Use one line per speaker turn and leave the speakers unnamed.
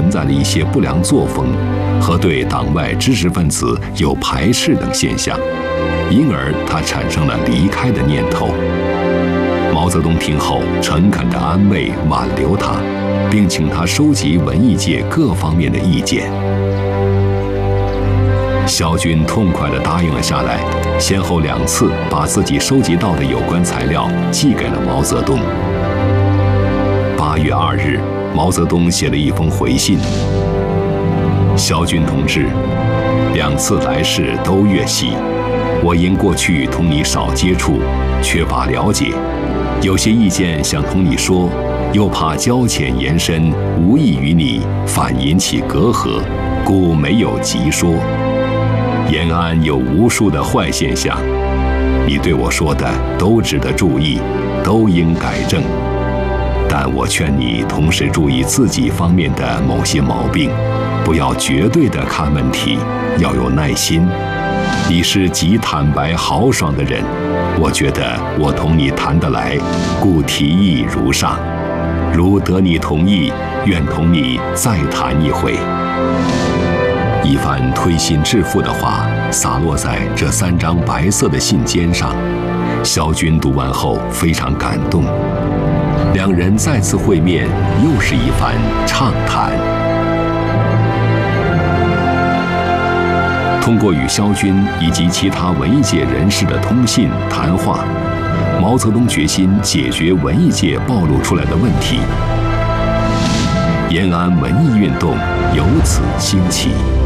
存在了一些不良作风和对党外知识分子有排斥等现象，因而他产生了离开的念头。毛泽东听后诚恳地安慰挽留他，并请他收集文艺界各方面的意见。萧军痛快地答应了下来，先后2次把自己收集到的有关材料寄给了毛泽东。8月2日，毛泽东写了一封回信：萧军同志，2次来世都越细，我因过去同你少接触，缺乏了解，有些意见想同你说，又怕交浅言深，无益于你，反引起隔阂，故没有急说。延安有无数的坏现象，你对我说的都值得注意，都应改正。但我劝你同时注意自己方面的某些毛病，不要绝对的看问题，要有耐心。你是极坦白豪爽的人，我觉得我同你谈得来，故提议如上。如得你同意，愿同你再谈一回。一番推心置腹的话洒落在这3张白色的信笺上，萧军读完后非常感动。2人再次会面，又是一番畅谈。通过与萧军以及其他文艺界人士的通信谈话，毛泽东决心解决文艺界暴露出来的问题，延安文艺运动由此兴起。